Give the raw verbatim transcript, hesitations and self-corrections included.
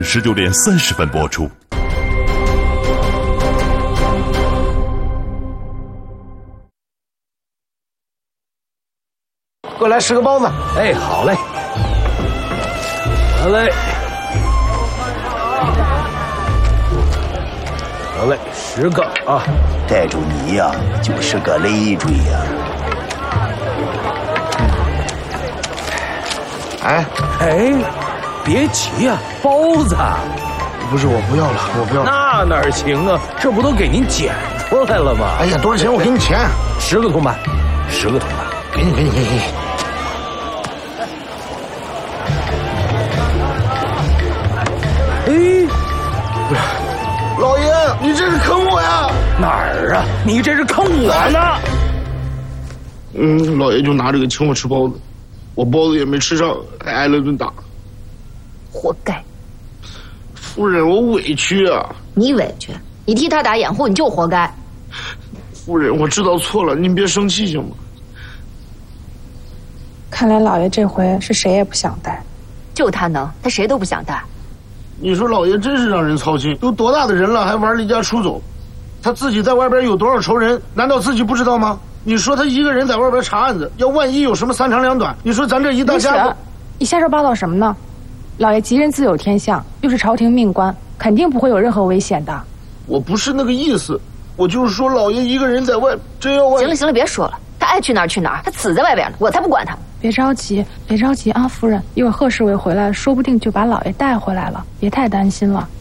十九点三十分播出。 过来十个包子。 哎，好嘞，好嘞，好嘞，十个啊！ 带着你呀、啊，就是个累赘呀、 啊。哎哎，别急呀、啊，包子。 不是，我不要了，我不要了。 那哪行啊？这不都给您捡出来了吗？ 哎呀，多少钱？我给你钱。 十个铜板，十个铜板， 给你，给你，给你，给你。 哎， 不是，老爷，你这是坑我呀！ 哪儿啊？你这是坑我呢！ 嗯，老爷就拿这个请我吃包子，我包子也没吃上，还挨了顿打。 活该！ 夫人，我委屈啊！ 你委屈？你替他打掩护，你就活该。 夫人，我知道错了，您别生气行吗？ 看来老爷这回是谁也不想带， 就他能，他谁都不想带。 你说老爷真是让人操心，都多大的人了，还玩离家出走？他自己在外边有多少仇人，难道自己不知道吗？你说他一个人在外边查案子，要万一有什么三长两短，你说咱这一大家子…… 你瞎说八道什么呢？老爷吉人自有天相，又是朝廷命官，肯定不会有任何危险的。 我不是那个意思，我就是说老爷一个人在外，真要万…… 行了行了，别说了，他爱去哪儿去哪儿，他死在外边呢，我才不管他。 别着急，别着急啊，夫人，一会儿贺侍卫回来，说不定就把老爷带回来了，别太担心了。